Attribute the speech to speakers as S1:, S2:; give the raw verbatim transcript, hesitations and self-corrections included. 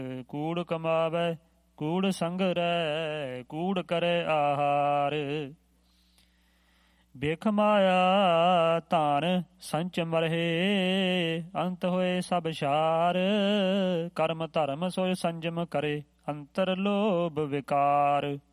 S1: ਕੂੜ ਕਮਾਵੈ ਕੂੜ ਸੰਗਰੈ, ਕੂੜ ਕਰੈ ਆਹਾਰ। ਬਿਖ ਮਾਇਆ ਧਨ ਸੰਚ ਮਰਹੇ, ਅੰਤ ਹੋਏ ਸਭ ਛਾਰ। ਕਰਮ ਧਰਮ ਸੋਇ ਸੰਜਮ ਕਰੇ, ਅੰਤਰ ਲੋਭ ਵਿਕਾਰ।